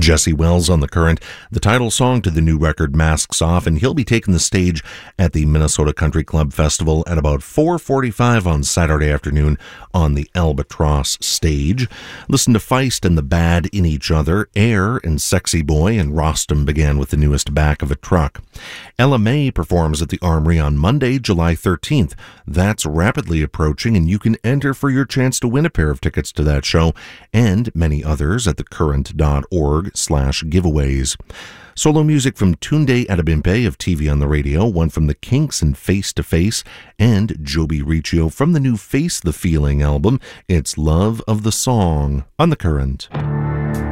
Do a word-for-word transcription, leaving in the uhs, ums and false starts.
Jesse Wells on The Current, the title song to the new record Masks Off, and he'll be taking the stage at the Minnesota Country Club Festival at about four forty-five on Saturday afternoon on the Albatross stage. Listen to Feist and the Bad in Each Other, Air and Sexy Boy, and Rostam began with the newest Back of a Truck. Ella May performs at the Armory on Monday, July thirteenth. That's rapidly approaching, and you can enter for your chance to win a pair of tickets to that show and many others at the current dot org slash giveaways. Solo music from Tunde Adebimpe of T V on the Radio, one from the Kinks and Face to Face, and Joby Riccio from the new Face the Feeling album. It's Love of the Song on The Current.